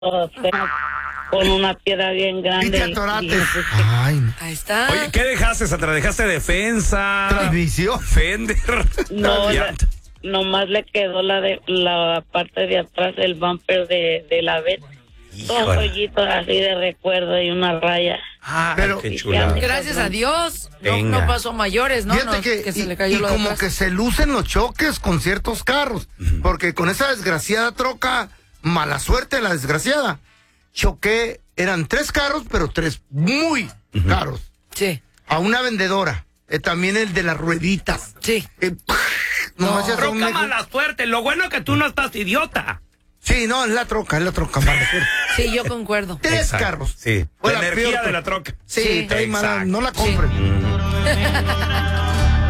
con una piedra bien grande. Y te atoraste. Ay, Ahí está. Oye, ¿qué dejaste, Sandra? ¿Dejaste defensa? transmisión. Fender. No, llanta. nomás le quedó la parte de atrás del bumper de la vez. Dos Híjole. hoyitos así de recuerdo y una raya. Ah, Pero- qué chulada. Gracias a Dios. No, Venga. no pasó a mayores, ¿no? Fíjate No, que, se le y cayó lo de como atrás. que se lucen los choques con ciertos carros, porque con esa desgraciada troca, mala suerte la desgraciada, choqué, eran 3 carros, pero 3 muy caros, Sí, a una vendedora, también el de las rueditas. sí. Nomás ya son Troca un- mala suerte. Lo bueno es que tú no estás idiota. Sí, no, es la troca, mala suerte. Sí, yo concuerdo. 3 Exacto. carros. Sí. Fue La energía peor de la troca. Sí, Sí. trae mala, Exacto. no la compren.